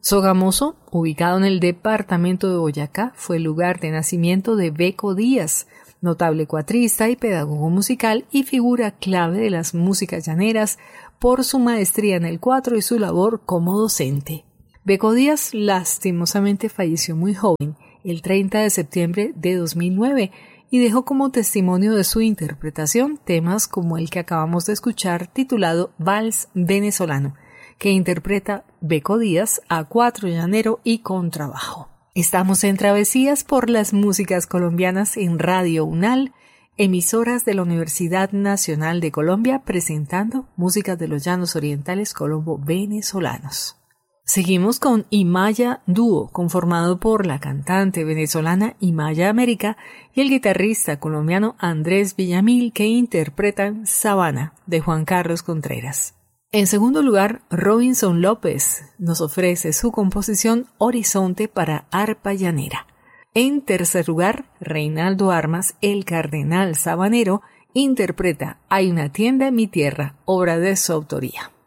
Sogamoso, ubicado en el departamento de Boyacá, fue el lugar de nacimiento de Beco Díaz, notable cuatrista y pedagogo musical y figura clave de las músicas llaneras por su maestría en el cuatro y su labor como docente. Beco Díaz lastimosamente falleció muy joven, el 30 de septiembre de 2009, y dejó como testimonio de su interpretación temas como el que acabamos de escuchar titulado Vals Venezolano, que interpreta Beco Díaz a cuatro llanero y contrabajo. Estamos en Travesías por las músicas colombianas en Radio UNAL, emisoras de la Universidad Nacional de Colombia, presentando músicas de los llanos orientales colombo-venezolanos. Seguimos con Imaya Dúo, conformado por la cantante venezolana Imaya América y el guitarrista colombiano Andrés Villamil, que interpretan Sabana, de Juan Carlos Contreras. En segundo lugar, Robinson López nos ofrece su composición Horizonte para arpa llanera. En tercer lugar, Reinaldo Armas, el cardenal sabanero, interpreta Hay una tienda en mi tierra, obra de su autoría.